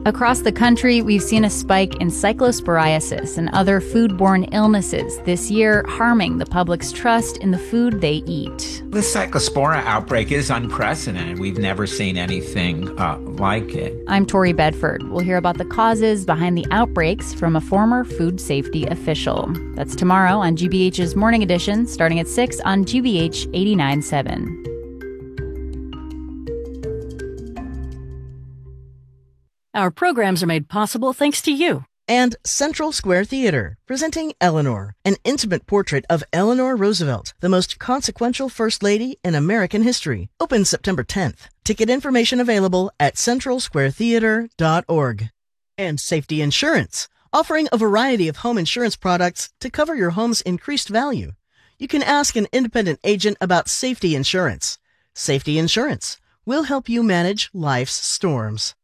Across the country, we've seen a spike in cyclosporiasis and other foodborne illnesses this year, harming the public's trust in the food they eat. The Cyclospora outbreak is unprecedented. We've never seen anything like it. I'm Tori Bedford. We'll hear about the causes behind the outbreaks from a former food safety official. That's tomorrow on GBH's Morning Edition, starting at 6 on GBH 89.7. Our programs are made possible thanks to you. And Central Square Theater, presenting Eleanor, an intimate portrait of Eleanor Roosevelt, the most consequential First Lady in American history. Opens September 10th. Ticket information available at centralsquaretheater.org. And Safety Insurance, offering a variety of home insurance products to cover your home's increased value. You can ask an independent agent about Safety Insurance. Safety Insurance will help you manage life's storms.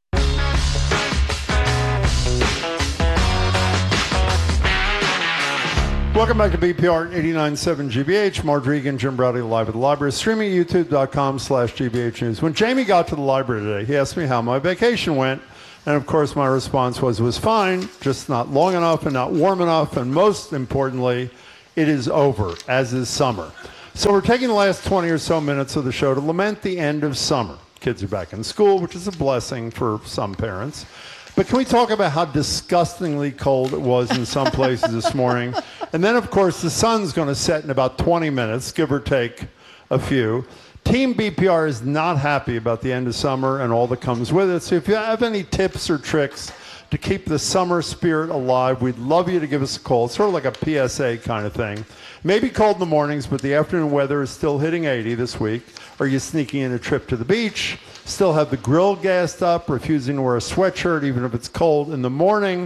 Welcome back to BPR 89.7 GBH. Marge Regan, Jim Browdy, live at the library. Streaming at youtube.com/GBH News. When Jamie got to the library today, he asked me how my vacation went. And of course, my response was, it was fine, just not long enough and not warm enough. And most importantly, it is over, as is summer. So we're taking the last 20 or so minutes of the show to lament the end of summer. Kids are back in school, which is a blessing for some parents. But can we talk about how disgustingly cold it was in some places this morning? And then, of course, the sun's going to set in about 20 minutes, give or take a few. Team BPR is not happy about the end of summer and all that comes with it. So if you have any tips or tricks to keep the summer spirit alive, we'd love you to give us a call. It's sort of like a PSA kind of thing. Maybe cold in the mornings, but the afternoon weather is still hitting 80 this week. Are you sneaking in a trip to the beach? Still have the grill gassed up, refusing to wear a sweatshirt even if it's cold in the morning.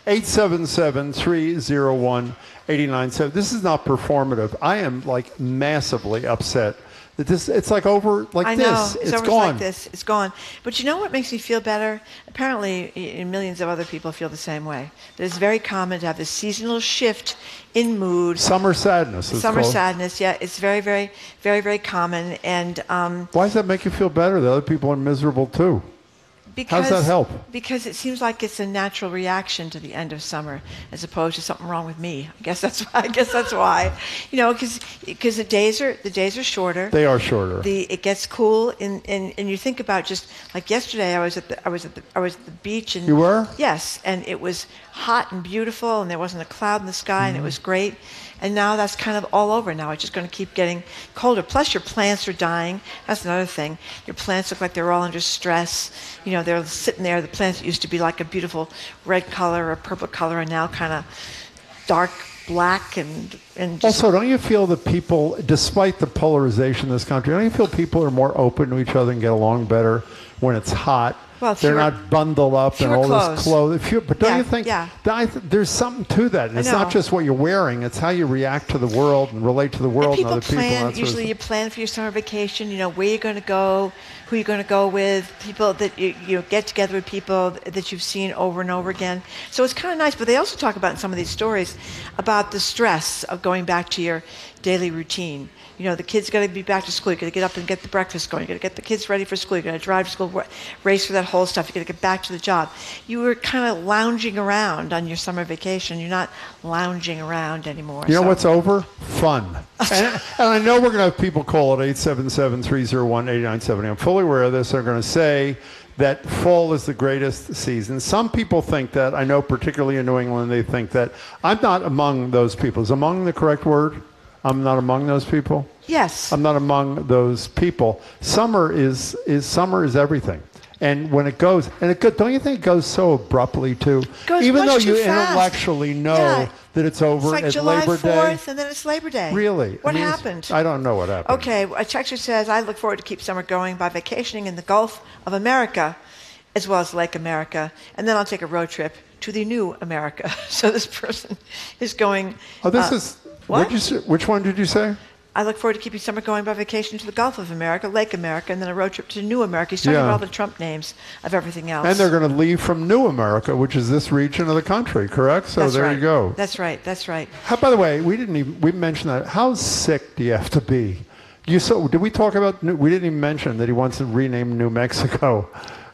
877-301-89.7. This is not performative. I am like massively upset that this, it's like over like I know. this. It's over gone. like this. It's gone. But you know what makes me feel better? Apparently, millions of other people feel the same way. It's very common to have this seasonal shift in mood. Summer sadness. Summer sadness, yeah. It's very, very, very, very common. And why does that make you feel better? The other people are miserable too. How does that help? Because it seems like it's a natural reaction to the end of summer, as opposed to something wrong with me. I guess that's why. You know, because the days are shorter. They are shorter. It gets cool, and you think about just like yesterday. I was at the beach, and you were? Yes, and it was hot and beautiful, and there wasn't a cloud in the sky, and it was great. And now that's kind of all over now. It's just going to keep getting colder. Plus, your plants are dying. That's another thing. Your plants look like they're all under stress. You know, they're sitting there. The plants that used to be like a beautiful red color or purple color are now kind of dark black and just... Also, don't you feel that people, despite the polarization in this country, don't you feel people are more open to each other and get along better when it's hot? Well, they're not bundled up and all clothes. This clothes. But don't you think there's something to that? And it's not just what you're wearing; it's how you react to the world and relate to the world and other people. Usually, you plan for your summer vacation. You know where you're going to go, who you're going to go with, people that you get together with people that you've seen over and over again. So it's kind of nice. But they also talk about in some of these stories about the stress of going back to your daily routine. You know, the kids got to be back to school. You got to get up and get the breakfast going. You got to get the kids ready for school. You got to drive to school, race for that whole stuff. You got to get back to the job. You were kind of lounging around on your summer vacation. You're not lounging around anymore. You know what's over? Fun. and I know we're going to have people call at 877-301-8970. I'm fully aware of this. They're going to say that fall is the greatest season. Some people think that. I know particularly in New England they think that. I'm not among those people. Is among the correct word? I'm not among those people? Yes. I'm not among those people. Summer is everything. And when it goes, and don't you think it goes so abruptly too? Even though you intellectually know that it's over at July Labor 4th, Day. And then it's Labor Day. Really? What happened? I don't know what happened. Okay, a texter says, I look forward to keep summer going by vacationing in the Gulf of America, as well as Lake America, and then I'll take a road trip to the new America. So this person is going... Oh, this is... What? Which one did you say? I look forward to keeping summer going by vacation to the Gulf of America, Lake America, and then a road trip to New America. He's talking about all the Trump names of everything else. And they're going to leave from New America, which is this region of the country, correct? So That's there right. you go. That's right. That's right. By the way, we mentioned that. How sick do you have to be? Did we talk about? We didn't even mention that he wants to rename New Mexico.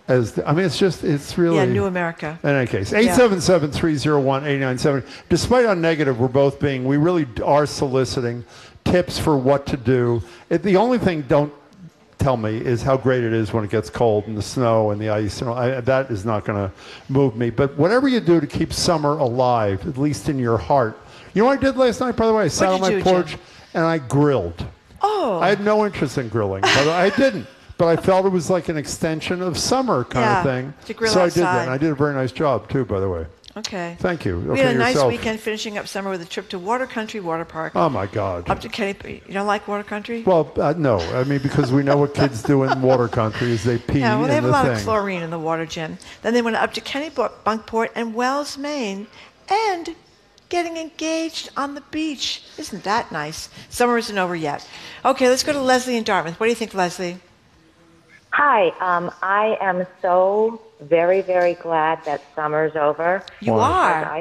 it's really... Yeah, New America. In any case, 877-301-8970. Despite our negative, we really are soliciting tips for what to do. The only thing don't tell me is how great it is when it gets cold and the snow and the ice. That is not going to move me. But whatever you do to keep summer alive, at least in your heart. You know what I did last night, by the way? I sat on my porch and I grilled. Oh. I had no interest in grilling, but I didn't. But I felt it was like an extension of summer kind of thing. To grill so outside. I did that. And I did a very nice job, too, by the way. Okay. Thank you. We had a nice weekend finishing up summer with a trip to Water Country Water Park. Oh, my God. Up to Kenny. You don't like Water Country? Well, no. I mean, because we know what kids do in Water Country is they pee in the thing. Yeah, well, they have a lot of chlorine in the water, Jim. Then they went up to Kennebunkport and Wells, Maine, and getting engaged on the beach. Isn't that nice? Summer isn't over yet. Okay, let's go to Leslie in Dartmouth. What do you think, Leslie? Hi, I am so very, very glad that summer's over. You are? I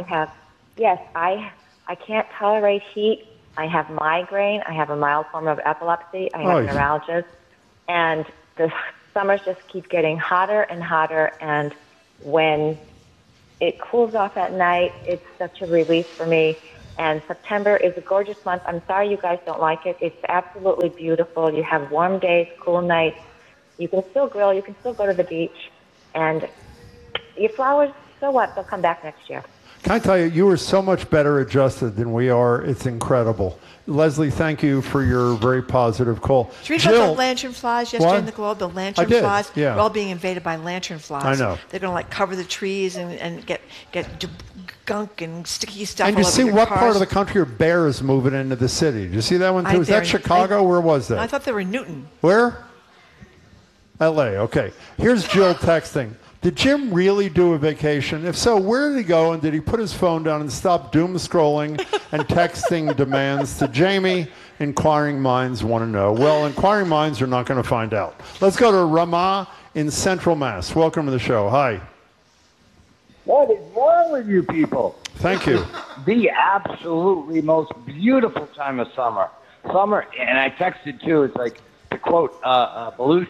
can't tolerate heat. I have migraine. I have a mild form of epilepsy. I have neuralgia. And the summers just keep getting hotter and hotter. And when it cools off at night, it's such a relief for me. And September is a gorgeous month. I'm sorry you guys don't like it. It's absolutely beautiful. You have warm days, cool nights. You can still grill. You can still go to the beach. And your flowers, so what? They'll come back next year. Can I tell you, you are so much better adjusted than we are. It's incredible. Leslie, thank you for your very positive call. Did you read about the lantern flies yesterday in the Globe? The lantern flies? Yeah. We're all being invaded by lantern flies. I know. They're going to cover the trees and get gunk and sticky stuff and all you over see your what cars. part of the country are bears moving into the city? Did you see that one too? Is that Chicago? Where was that? I thought they were in Newton. Where? L.A., okay. Here's Jill texting. Did Jim really do a vacation? If so, where did he go, and did he put his phone down and stop doom scrolling and texting demands to Jamie? Inquiring minds want to know. Well, inquiring minds are not going to find out. Let's go to Rama in Central Mass. Welcome to the show. Hi. What is wrong with you people? Thank you. The absolutely most beautiful time of summer. Summer, and I texted too, it's like, to quote Belushi,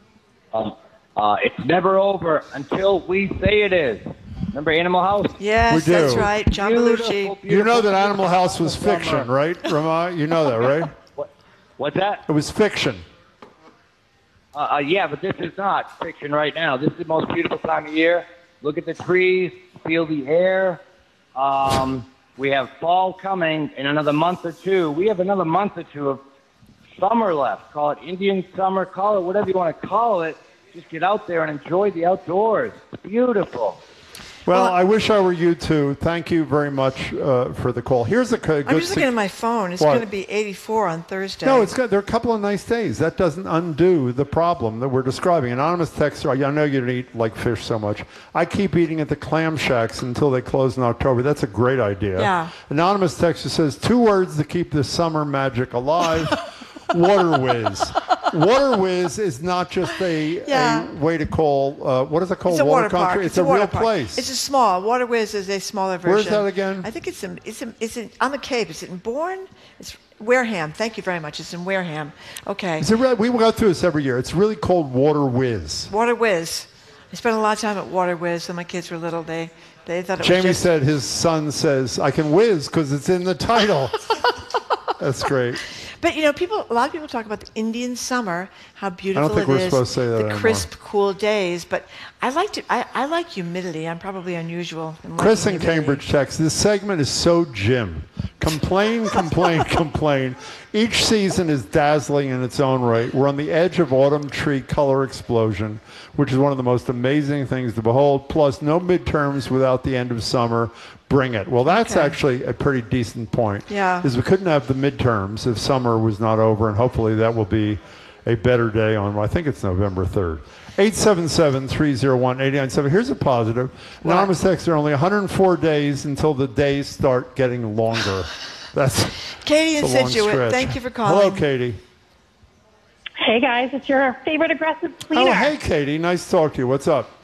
it's never over until we say it is. Remember Animal House? Yes, we do. That's right. John Belushi. You know that Animal House was fiction, right, Rama? You know that, right? What's that? It was fiction. Yeah, but this is not fiction right now. This is the most beautiful time of year. Look at the trees, feel the air. We have fall coming in another month or two. We have another month or two of summer left. Call it Indian summer, call it whatever you want to call it. Just get out there and enjoy the outdoors. It's beautiful. Well, I wish I were you too. Thank you very much for the call. Here's a good... I'm just looking at my phone. It's going to be 84 on Thursday. No, there are a couple of nice days. That doesn't undo the problem that we're describing. Anonymous texter, I know you don't eat like fish so much. I keep eating at the clam shacks until they close in October. That's a great idea. Yeah. Anonymous texter says, 2 words to keep the summer magic alive. Water Whiz. Water Whiz is not just a way to call, what is it called? It's a water park. It's a real place. It's a small. Water Whiz is a smaller version. Where's that again? I think it's on the Cape. Is it in Bourne? It's Wareham. Thank you very much. It's in Wareham. Okay. We go through this every year. It's really called Water Whiz. Water Whiz. I spent a lot of time at Water Whiz when my kids were little. They thought it Jamie was said his son says, I can whiz because it's in the title. That's great. But, a lot of people talk about the Indian summer, how beautiful it is. I don't think we're supposed to say that the anymore. Crisp, cool days. But I like humidity. I'm probably unusual. Chris in Cambridge texts, this segment is so Jim. Complain, complain, complain. Each season is dazzling in its own right. We're on the edge of autumn tree color explosion, which is one of the most amazing things to behold. Plus, no midterms without the end of summer. Bring it. Well, that's actually a pretty decent point. Yeah. Is we couldn't have the midterms if summer was not over, and hopefully that will be a better day on, I think it's November 3rd. 877-301-897. Here's a positive. Anonymous texter, only 104 days until the days start getting longer. That's Katie in Situate. Thank you for calling. Hello, Katie. Hey, guys. It's your favorite aggressive cleaner. Oh, hey, Katie. Nice to talk to you. What's up?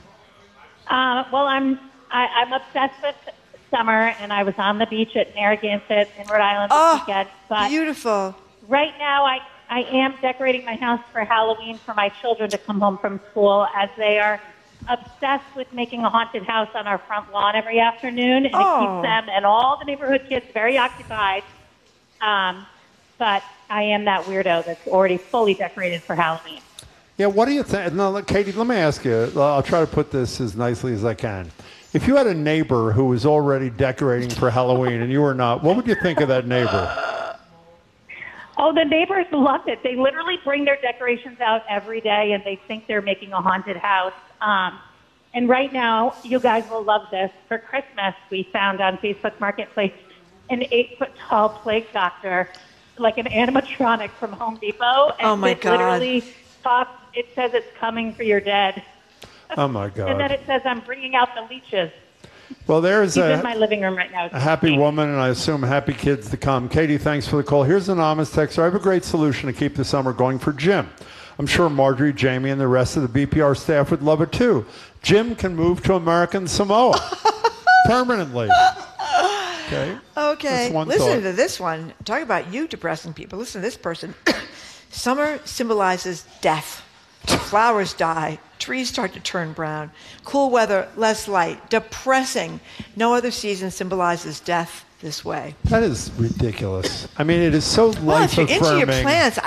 Well, I'm obsessed with summer, and I was on the beach at Narragansett in Rhode Island this weekend. But beautiful. Right now, I am decorating my house for Halloween for my children to come home from school, as they are obsessed with making a haunted house on our front lawn every afternoon, and it keeps them and all the neighborhood kids very occupied. But I am that weirdo that's already fully decorated for Halloween. Yeah, what do you think? No, Katie, let me ask you. I'll try to put this as nicely as I can. If you had a neighbor who was already decorating for Halloween and you were not, what would you think of that neighbor? Oh, the neighbors love it. They literally bring their decorations out every day, and they think they're making a haunted house. And right now, you guys will love this. For Christmas, we found on Facebook Marketplace an 8-foot-tall plague doctor, like an animatronic from Home Depot. And oh, my it God. literally talks. It says it's coming for your dead. Oh, my God. And then it says, I'm bringing out the leeches. Well, there's He's in my living room right now. a happy woman, and I assume happy kids to come. Katie, thanks for the call. Here's an anonymous texter. I have a great solution to keep the summer going for Jim. I'm sure Marjorie, Jamie, and the rest of the BPR staff would love it, too. Jim can move to American Samoa permanently. Okay. Listen to this one. Talk about you depressing people. Listen to this person. Summer symbolizes death. Flowers die. Trees start to turn brown. Cool weather, less light. Depressing. No other season symbolizes death this way. That is ridiculous. I mean, it is so life-affirming. Well, if you're into your plants,